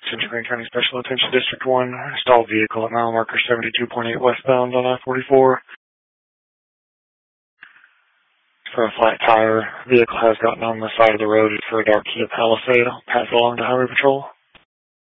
Central Green County Special Attention District 1. Stalled vehicle at mile marker 72.8 westbound on I-44. For a flat tire, vehicle has gotten on the side of the road for a dark Kia Palisade. I'll pass it along to Highway Patrol.